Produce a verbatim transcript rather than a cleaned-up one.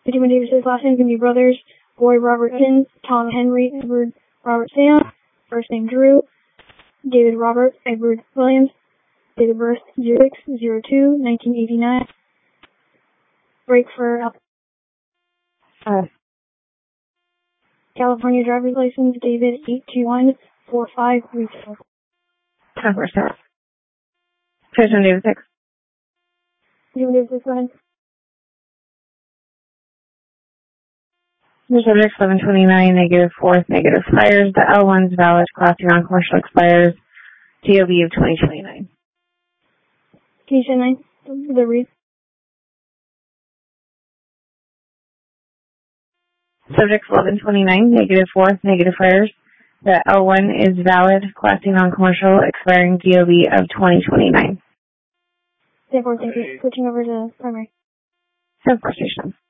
Benjamin Davis's last name can be brothers, Boyd Robert Evans, Tom Henry, Edward Robert Sam, first name Drew, David Robert, Edward Williams, date of birth zero six zero two nineteen eighty-nine, break for Uh, California driver's license, David eight two one four five three four. ten percent. Patient David six. Benjamin Davis, go ahead. The subject seven twenty-nine, negative fourth, negative fires. The L one's valid, class two non-commercial expires, T O B of twenty twenty-nine. Can you send nine? The read. Subject eleven twenty-nine, negative fourth, negative fires. The L one is valid, class two non-commercial, expiring D O B of twenty twenty-nine. Therefore, thank you. Switching over to primary. Transportation.